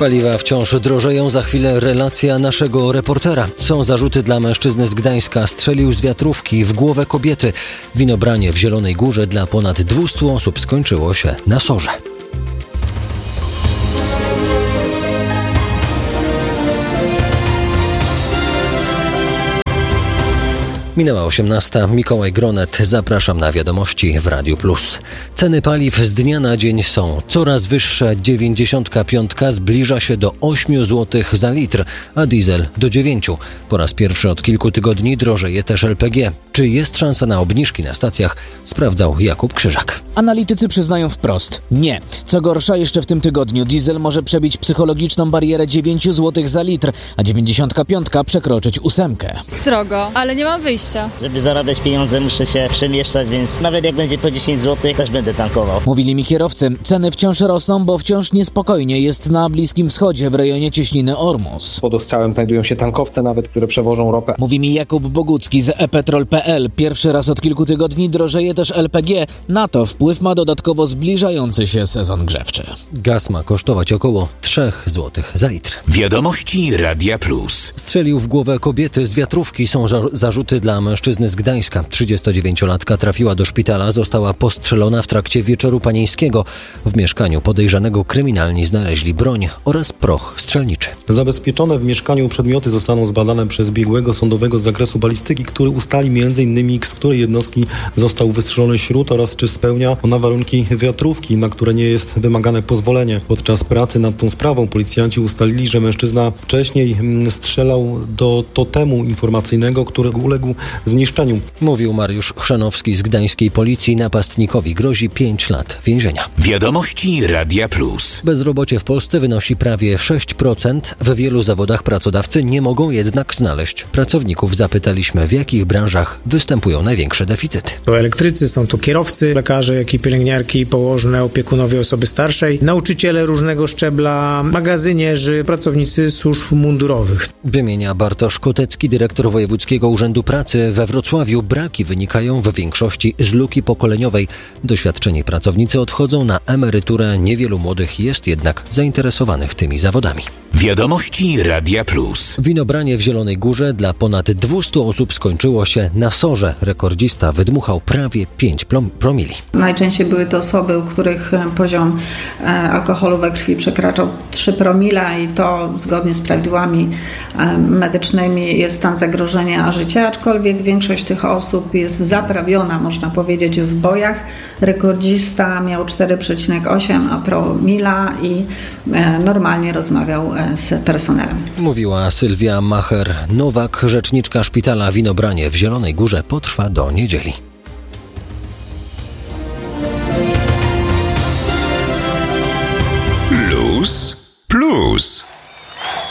Paliwa wciąż drożeją, za chwilę relacja naszego reportera. Są zarzuty dla mężczyzny z Gdańska. Strzelił z wiatrówki w głowę kobiety. Winobranie w Zielonej Górze dla ponad 200 osób skończyło się na sorze. Minęła 18. Mikołaj Gronet. Zapraszam na wiadomości w Radiu Plus. Ceny paliw z dnia na dzień są coraz wyższe. 95 zbliża się do 8 zł za litr, a diesel do 9. Po raz pierwszy od kilku tygodni drożeje też LPG. Czy jest szansa na obniżki na stacjach? Sprawdzał Jakub Krzyżak. Analitycy przyznają wprost: nie. Co gorsza, jeszcze w tym tygodniu diesel może przebić psychologiczną barierę 9 zł za litr, a 95 przekroczyć 8. Drogo, ale nie mam wyjścia. Żeby zarabiać pieniądze, muszę się przemieszczać, więc nawet jak będzie po 10 zł, też będę tankował. Mówili mi kierowcy. Ceny wciąż rosną, bo wciąż niespokojnie jest na Bliskim Wschodzie, w rejonie cieśniny Ormus. Pod ostrzałem znajdują się tankowce nawet, które przewożą ropę. Mówi mi Jakub Bogucki z ePetrol.pl. Pierwszy raz od kilku tygodni drożeje też LPG. Na to wpływ ma dodatkowo zbliżający się sezon grzewczy. Gaz ma kosztować około 3 zł za litr. Wiadomości Radia Plus. Strzelił w głowę kobiety z wiatrówki. Są zarzuty dla mężczyzny z Gdańska. 39-latka trafiła do szpitala, została postrzelona w trakcie wieczoru panieńskiego. W mieszkaniu podejrzanego kryminalni znaleźli broń oraz proch strzelniczy. Zabezpieczone w mieszkaniu przedmioty zostaną zbadane przez biegłego sądowego z zakresu balistyki, który ustali m.in. z której jednostki został wystrzelony śrut oraz czy spełnia ona warunki wiatrówki, na które nie jest wymagane pozwolenie. Podczas pracy nad tą sprawą policjanci ustalili, że mężczyzna wcześniej strzelał do totemu informacyjnego, który uległ zniszczeniu. Mówił Mariusz Chrzanowski z gdańskiej policji. Napastnikowi grozi 5 lat więzienia. Wiadomości Radia Plus. Bezrobocie w Polsce wynosi prawie 6%. W wielu zawodach pracodawcy nie mogą jednak znaleźć pracowników. Zapytaliśmy, w jakich branżach występują największe deficyty. To elektrycy, są to kierowcy, lekarze, jak i pielęgniarki, położne, opiekunowie osoby starszej, nauczyciele różnego szczebla, magazynierzy, pracownicy służb mundurowych. Wymienia Bartosz Kotecki, dyrektor Wojewódzkiego Urzędu Pracy we Wrocławiu. Braki wynikają w większości z luki pokoleniowej. Doświadczeni pracownicy odchodzą na emeryturę. Niewielu młodych jest jednak zainteresowanych tymi zawodami. Wiadomości Radia Plus. Winobranie w Zielonej Górze dla ponad 200 osób skończyło się na sorze. Rekordzista wydmuchał prawie 5 promili. Najczęściej były to osoby, u których poziom alkoholu we krwi przekraczał 3 promile i to zgodnie z prawidłami medycznymi jest stan zagrożenia życia, aczkolwiek większość tych osób jest zaprawiona, można powiedzieć, w bojach. Rekordzista miał 4,8 promila i normalnie rozmawiał z personelem. Mówiła Sylwia Macher-Nowak, rzeczniczka szpitala. Winobranie w Zielonej Górze potrwa do niedzieli.